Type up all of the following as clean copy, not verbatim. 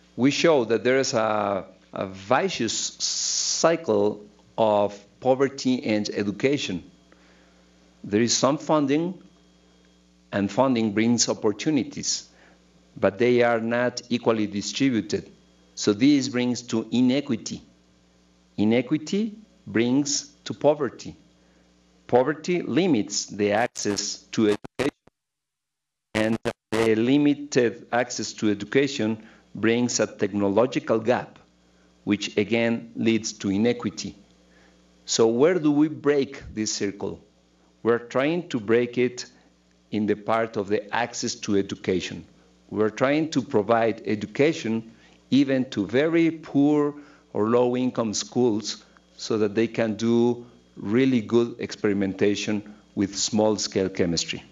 we show that there is a vicious cycle of poverty and education. There is some funding, and funding brings opportunities, but they are not equally distributed. So this brings to inequity. Inequity brings to poverty. Poverty limits the access to education, and the limited access to education brings a technological gap, which again leads to inequity. So where do we break this circle? We're trying to break it in the part of the access to education. We're trying to provide education even to very poor or low-income schools so that they can do really good experimentation with small-scale chemistry.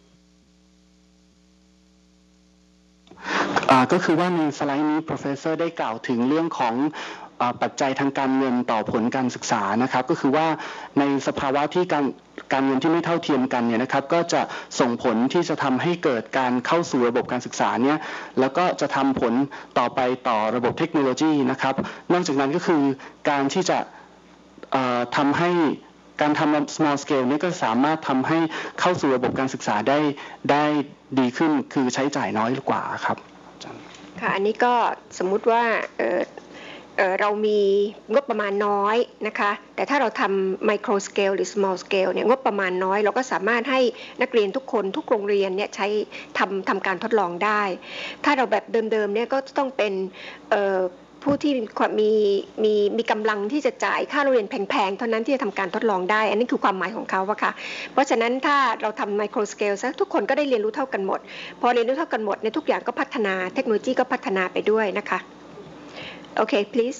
ก็คือว่าในสไลด์นี้ Professor ได้กล่าวถึงเรื่องของปัจจัยทางการเงินต่อผลการศึกษานะครับก็คือว่าในสภาวะที่การเงินที่ไม่เท่าเทียมกันเนี่ยนะครับก็จะส่งผลที่จะทำให้เกิดการเข้าสู่ระบบการศึกษาเนี่ยแล้วก็จะทำผลต่อไปต่อระบบเทคโนโลยีนะครับนอกจากนั้นก็คือการที่จะทำให้การทำ small scale นี่ก็สามารถทำให้เข้าสู่ระบบการศึกษาได้ดีขึ้นคือใช้จ่ายน้อยกว่าครับค่ะอันนี้ก็สมมุติว่าเรามีงบประมาณน้อยนะคะแต่ถ้าเราทำ micro scale หรือ small scale เนี่ยงบประมาณน้อยเราก็สามารถให้นักเรียนทุกคนทุกโรงเรียนเนี่ยใช้ทำการทดลองได้ถ้าเราแบบเดิมๆเนี่ยก็ต้องเป็นผู้ที่มีกำลังที่จะจ่ายค่าเรียนแพงๆเท่านั้นที่จะทำการทดลองได้อันนี้คือความหมายของเขาอะค่ะเพราะฉะนั้นถ้าเราทำไมโครสเกลซะทุกคนก็ได้เรียนรู้เท่ากันหมดพอเรียนรู้เท่ากันหมดในทุกอย่างก็พัฒนาเทคโนโลยีก็พัฒนาไปด้วยนะคะโอเค please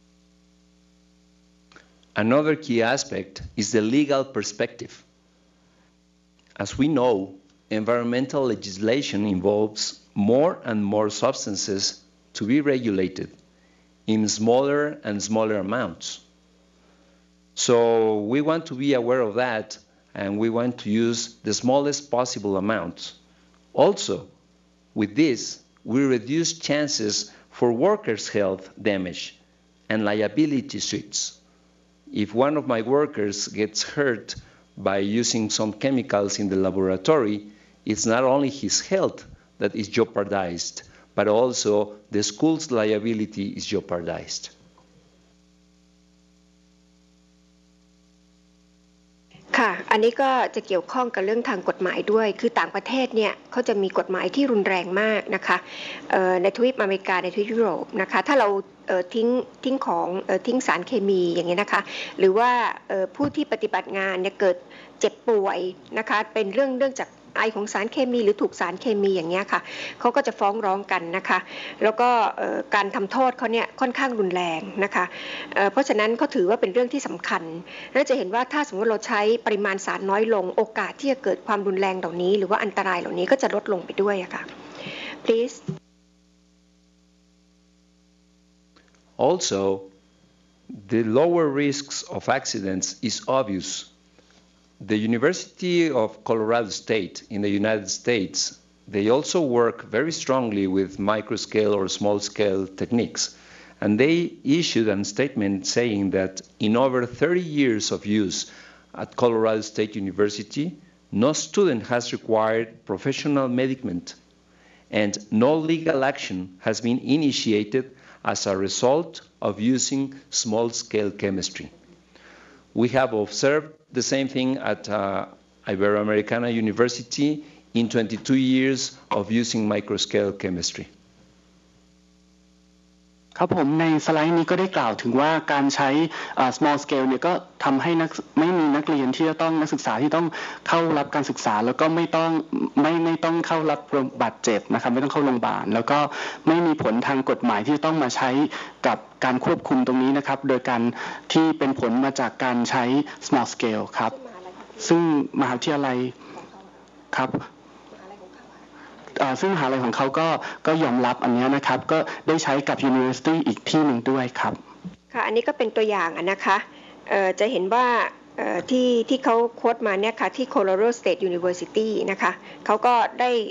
Another key aspect is the legal perspective. As we know, environmental legislation involves more and more substances to be regulated in smaller and smaller amounts. So we want to be aware of that, and we want to use the smallest possible amounts. Also, with this, we reduce chances for workers' health damage and liability suits. If one of my workers gets hurt by using some chemicals in the laboratory, it's not only his health that is jeopardized, but also the school's liability is jeopardized. ค่ะอันนี้ก็จะเกี่ยวข้องกับเรื่องทางกฎหมายด้วยคือต่างประเทศเนี่ยเขาจะมีกฎหมายที่รุนแรงมากนะคะในทวีปอเมริกาในทวีปยุโรปนะคะถ้าเราทิ้งสารเคมีอย่างเงี้ยนะคะหรือว่าผู้ที่ปฏิบัติงานเนี่ยเกิดเจ็บป่วยนะคะเป็นเรื่องจากไอของสารเคมีหรือถูกสารเคมีอย่างเงี้ยค่ะเขาก็จะฟ้องร้องกันนะคะแล้วก็การทำโทษเขาเนี่ยค่อนข้างรุนแรงนะคะเพราะฉะนั้นเขาถือว่าเป็นเรื่องที่สำคัญและจะเห็นว่าถ้าสมมติเราใช้ปริมาณสารน้อยลงโอกาสที่จะเกิดความรุนแรงเหล่านี้หรือว่าอันตรายเหล่านี้ก็จะลดลงไปด้วยอะค่ะ please Also, the lower risks of accidents is obvious. The University of Colorado State in the United States, they also work very strongly with microscale or small-scale techniques. And they issued a statement saying that in over 30 years of use at Colorado State University, no student has required professional medicament, and no legal action has been initiated as a result of using small-scale chemistry. We have observed the same thing at Iberoamericana University in 22 years of using microscale chemistry. ครับผมในสไลด์นี้ก็ได้กล่าวถึงว่าการใช้ small scale เนี่ยก็ทำให้ไม่มีนักเรียนที่จะต้องนักศึกษาที่ต้องเข้ารับการศึกษาแล้วก็ไม่ต้องเข้ารับบาดเจ็บนะครับไม่ต้องเข้าโรงพยาบาลแล้วก็ไม่มีผลทางกฎหมายที่ต้องมาใช้กับการควบคุมตรงนี้นะครับโดยการที่เป็นผลมาจากการใช้ small scale ครับซึ่งมหาวิทยาลัยครับซึ่งมหาลัยของเขาก็ยอมรับอันนี้นะครับก็ได้ใช้กับ University อีกที่หนึ่งด้วยครับค่ะอันนี้ก็เป็นตัวอย่างนะคะจะเห็นว่าที่เขาโค้ดมาเนี่ยค่ะที่ Colorado State University นะคะเขาก็ได้